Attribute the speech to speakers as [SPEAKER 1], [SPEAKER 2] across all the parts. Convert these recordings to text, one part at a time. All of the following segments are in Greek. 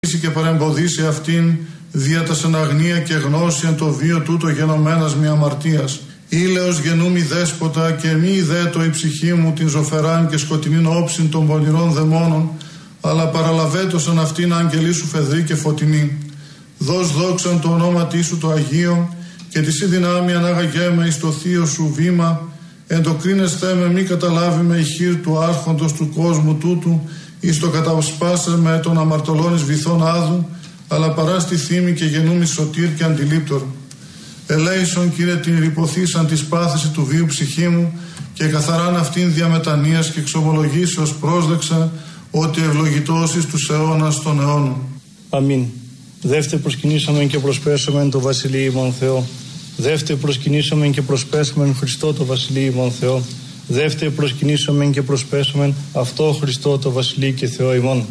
[SPEAKER 1] και παρεμποδίσει αυτήν δια τας εν αγνία και γνώση εν το βίο τούτο γενομένας μη αμαρτίας. Ήλαιος γενούμι δέσποτα και μη ιδέτω η ψυχή μου την ζωφεράν και σκοτεινήν όψιν των πονηρών δαιμόνων, αλλά παραλαβέτωσαν αυτήν αγγελή σου φεδρή και φωτεινή. Δώσ' δόξαν το ονόματί σου το Αγίο και τη σύ δυνάμει ανάγαγέ εις το θείο σου βήμα, εντοκρίνεσθέ με μη καταλάβει με η χείρ του άρχοντος του κόσμου τούτου, εις το κατασπάσε με τον αμαρτωλών εις βυθών άδου, αλλά παρά στη θύμη και γενούμι σωτήρ και αντιλήπτορ. Ελέησον, Κύριε, την ρηποθήσαν της πάθηση του βίου ψυχή μου και καθαράν αυτήν διαμετανοίας και εξομολογήσεως πρόσδεξα ότι ευλογητός εις τους αιώνας των αιώνων.
[SPEAKER 2] Αμήν. Δεύτε προσκυνήσαμεν και προσπέσαμεν το Βασιλείο ημών Θεό. Δεύτε προσκυνήσαμεν και προσπέσαμεν Χριστό το Βασιλείο ημών Θεό. Δεύτε προσκυνήσαμεν και προσπέσαμεν αυτό Χριστό το Βασιλείο και Θεό ημών.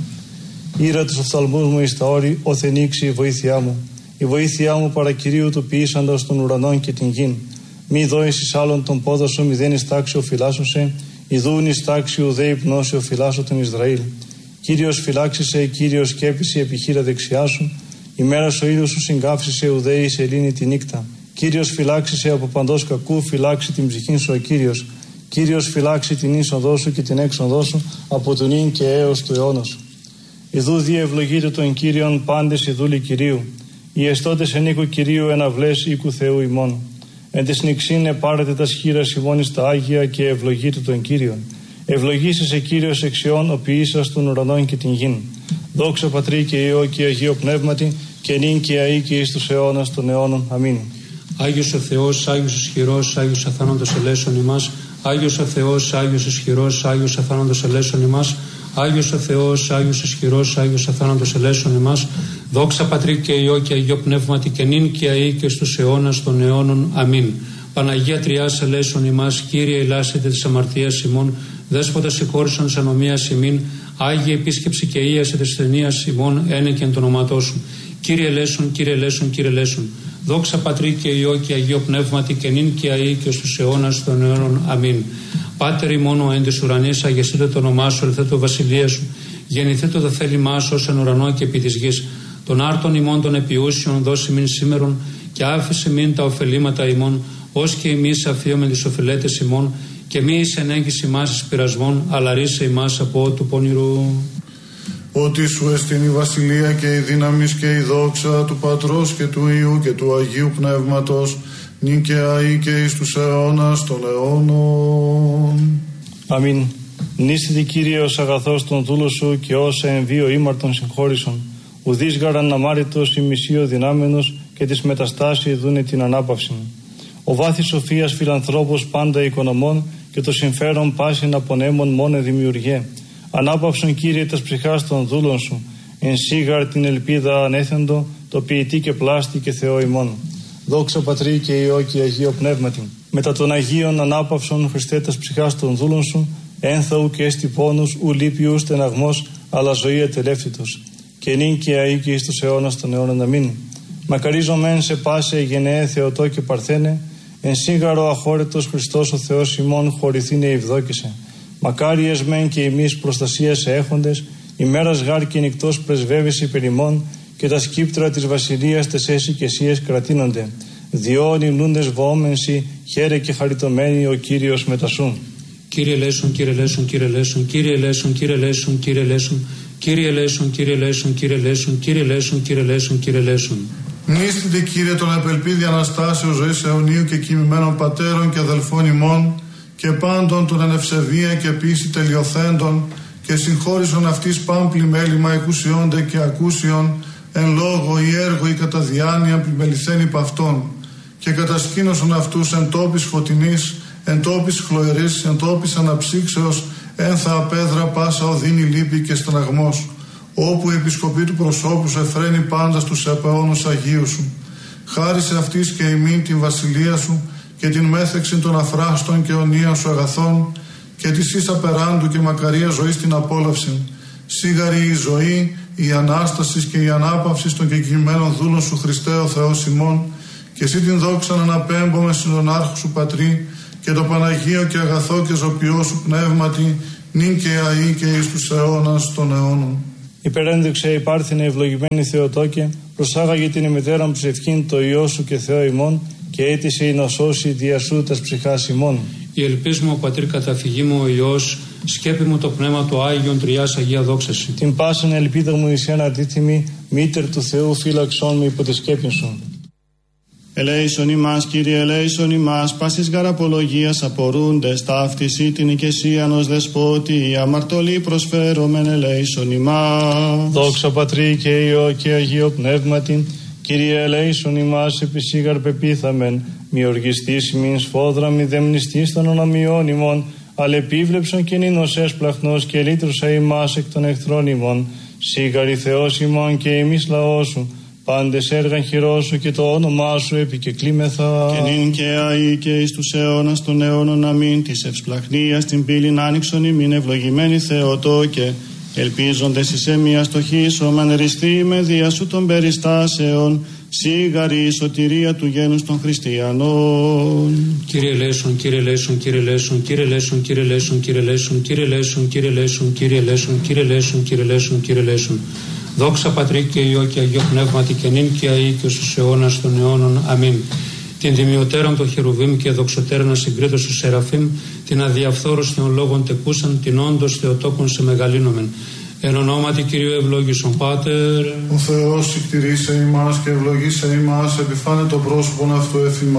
[SPEAKER 2] Ήρα τους οφθαλμούς μου εις τα όρη, οθενήξει η βοήθειά μου. Η βοήθειά μου παρακυρίου του ποιήσαντος των ουρανών και την γην. Μη δώεις εις άλλον τον πόδο σου, μηδέν εις τάξη ο φυλάσσωσε, ιδούν εις τάξη ουδέ υπνώσει ο φυλάσσο τον Ισραήλ. Κύριος φυλάξησε, Κύριος σκέπησε επιχείρα δεξιά σου. Η μέρα ο ήλιος σου συγκάφισε, ουδέ η σελήνη τη νύκτα. Κύριος φυλάξησε από παντός κακού, φυλάξει την ψυχήν σου ο Κύριος. Κύριος φυλάξει την είσοδό σου και την έξοδό σου από τον ίν και έως του αιώνος. Ιδού διευλογείτε τον Κύριον πάντες οι δούλοι Κυρίου. Οι εστώτες εν οίκου Κυρίου εναυλές οίκου Θεού ημών. Εν της νηξήν επάρετε τα σχήρας ημών εις τα Άγια και ευλογείτε τον Κύριον. Ευλογήσεσαι Κύριος εξιών, ο ποιήσας των ουρανών και την γην. Δόξα Πατρί και Υιό και Αγίο Πνεύματι, και νυν και αεί και εις τους αιώνας των αιώνων. Αμήν.
[SPEAKER 3] Άγιος ο Θεός, Άγιος ισχυρός, Άγιος αθάνατος ελέησον ημάς. Άγιος ο Θεός, Άγιος ισχυρός, Άγιος αθάνατος ελέησον ημάς. Άγιος ο Θεός, Άγιος ισχυρός, Άγιος αθάνατος ελέησον ημάς. Δόξα Πατρί και Υιό και Αγίο Πνεύματι, και νυν και αεί και στους αιώνας των αιώνων. Αμήν. Παναγία Τριάς ελέησον ημάς. Κύριε ελάσετε της αμαρτίας ημών. Δέσποτα συγχώρησον της ανομίας ημίν. Άγιε επίσκεψη και ίασε της ταινίας ημών, ένεκεν το ονόματό σου. Κύριε ελέησον, Κύριε ελέησον, Κύριε ελέησον. Δόξα Πατρί και Υιό και Αγίο Πνεύματι, και νυν και αεί και στους αιώνας των αιώνων. Αμήν. Πάτερ ημών ο εν της ουρανής, αγιαστείτε το όνομά σου, ελθέ το βασιλεία σου. Γεννηθείτε το θέλημά σου ως εν ουρανό και επί της γης. Των άρτων ημών των επιούσιων δώσει μην σήμερον, και άφησε μην τα ωφελήματα ημών, ως και εμείς αφίωμεν τις οφειλέτες ημών, και μη εις ενέγγιση ημάς εις πειρασμών, αλλά ρίσε ημάς από του πονηρού.
[SPEAKER 1] Ότι σου εστιν η βασιλεία και η δύναμις και η δόξα του Πατρός και του Υιού και του Αγίου Πνεύματος, νυν και αεί και εις τους αιώνας των αιώνων.
[SPEAKER 2] Αμήν. Νίστητη Κύριε ως αγαθός των δούλο σου και όσα εν βίο ήμαρτον συγχώρησον. Ουδείς γαραν αμάριτος η μισείο δυνάμενος και της μεταστάσεως δούνε την ανάπαυση. Ο βάθης σοφίας φιλανθρώπος πάντα οικονομών και το συμφέρον πάσιν απονέμων μόνε δημιουργέ. Ανάπαυσον Κύριε τας ψυχάς των δούλων σου, εν σίγαρ την ελπίδα ανέθεντο, το ποιητή και πλάστη και Θεό ημών. Δόξα Πατρί και Υιό και Αγίο Πνεύματι. Μετά των Αγίων ανάπαυσον Χριστέ τας ψυχάς των δούλων σου, ένθαου και έστι πόνους, ου λύπη ου στεναγμός, αλλά ζωή ατελεύθυτος. Και νυν και αεί και εις τους αιώνας των αιώνων. Αμήν. Μακαρίζομεν σε πάσε γενναίε Θεοτό και Παρθένε, εν σίγαρο αχώρετος Χριστός ο Θεός ημών χωρηθήνε ευδόκησε. Μακάριες μεν και εμείς προστασία σε έχοντες, ημέρας γάρ και νυκτός πρεσβεύεσαι υπερ ημών, και τα σκύπτρα της βασιλείας τες έσυ και εσίες κρατείνονται. Διόν υμνούντες βοόμενσι, χαίρε και χαριτωμένοι ο Κύριος μετασού.
[SPEAKER 3] Κύριε ελέησον, Κύριε ελέησον, Κύριε ελέησον, Κύριε ελέησον, Κύριε ελέησον, Κύριε ελέησον, Κύριε ελέησον, Κύριε ελέησον, Κύριε ελέησον, Κύριε ελέησον, Κύριε ελέησον, Κύριε ελέησον.
[SPEAKER 1] Μνήστητε Κύριε τον απελπίδη Αναστάσεως ζωής αιωνίου και κοιμημένων πατέρων και αδελφών ημών, και πάντων των εν ευσεβία και πίστη τελειοθέντων, και συγχώρησον αυτής πάμπλη μέλημα εκουσιόνται και ακούσιον, εν λόγω ή έργο ή κατά διάνοια πλημεληθέν υπ' αυτών, και κατασκήνωσον αυτούς εν τόπης φωτεινής, εν τόπης χλωερής, εν τόπης αναψύξεως, ένθα απέδρα πάσα οδύνη λύπη και στεναγμός, όπου η επισκοπή του προσώπου σου εφραίνει πάντα στους επαιώνους Αγίου σου. Χάρισε αυτής και ημίν την βασιλεία σου και την μέθεξη των αφράστων και αιωνίων σου αγαθών, και της ίσα περάντου και μακαρία ζωή στην απόλαυση. Σίγαρη η ζωή, η Ανάσταση και η ανάπαυση των κεκοιμμένων δούλων σου Χριστέ ο Θεός ημών, και εσύ την δόξα να αναπέμπομαι στον άρχου σου Πατρί, και το Παναγίο και αγαθό και ζωπιό σου πνεύματι, νυν και αεί και εις τους αιώνας των αιώνων.
[SPEAKER 2] Υπερένδειξε υπάρθινε ευλογημένη Θεοτόκε, προσάγαγε την ημετέραν ψευχήν το Υιό σου και Θεό ημών και αίτησε η να σώσει δια σου τας ψυχάς ημών.
[SPEAKER 3] Η ελπίς μου, ο Πατήρ καταφυγή μου, ο Υιός, σκέπη μου το πνεύμα του Άγιον Τριάς Αγία Δόξαση.
[SPEAKER 2] Την πάσαν ελπίδα μου εις ένα αντίθυμη, μήτερ του Θεού φύλαξόν με υπό τη σκέπην σου.
[SPEAKER 4] Ελέησον ημάς, Κύριε, ελέησον ημάς, πάσης γαραπολογίας απορούντες, ταύτιση την οικεσίαν ως δεσπότη, αμαρτωλή προσφέρομεν, ελέησον ημάς.
[SPEAKER 2] Δόξα Πατρί και Υιό και Αγίο Πνεύματι, Κύριε, ελέησον ημάς, επισήγαρ πεπίθαμεν, μη οργιστής ημίν σφόδρα, μη δεμνιστής των ονομιών ημών, αλλά επίβλεψον και νίνος έσπλαχνος και λύτρουσα ημάς εκ των εχθρών ημών, σίγαρη Θεός ημών και εμείς λαός σου, πάντες έργαν χειρός σου και το όνομά σου επικεκλήμεθα.
[SPEAKER 4] Και νυν και αεί και εις τους αιώνας των αιώνων αμήν, της ευσπλαχνίας την πύλην άνοιξον ημίν ευλογημένη Θεοτόκε, ελπίζοντες εις εμία στοχίσομεν ριστή με δια σου των περιστάσεων, σίγαρη η σωτηρία του γένους των χριστιανών.
[SPEAKER 3] Κύριε ελέησον, Κύριε ελέησον, Κύριε ελέησον, Κύριε ελέησον, Κύριε ελέησον, Κύριε ελέησον, Κύριε ελέησον, Κύριε ελέησον, Κύριε ελέησον, Κύριε ελέησον, Κύριε ελέησον, Κύριε ελέησον. Δόξα Πατρί και Υιό και Αγίο Πνεύματι και νυν και αεί και στους αιώνας των αιώνων. Αμήν. Την τιμιωτέραν των χερουβίμ και δοξωτέραν ασυγκρίτως του Σεραφείμ, την αδιαφθόρους των λόγων τεκούσαν, την όντως Θεοτόκον σε μεγαλύνομεν. Εν ονόματι Κυρίου ευλόγησον Πάτερ.
[SPEAKER 1] Ο Θεός συκτηρήσε ημάς και ευλογήσε ημάς, επιφάνε το πρόσωπον αυτού εφημάς.